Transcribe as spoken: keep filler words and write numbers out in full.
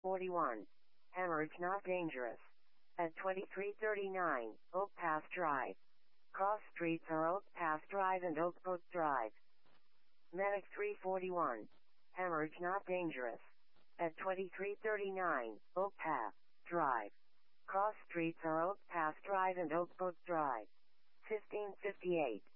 forty-one. Hemorrhage not dangerous. At twenty-three thirty-nine, Oak Path Drive. Cross streets are Oak Path Drive and Oak Brook Drive. Medic three forty-one. Hemorrhage not dangerous. At twenty-three thirty-nine, Oak Path Drive. Cross streets are Oak Path Drive and Oak Brook Drive. fifteen fifty-eight.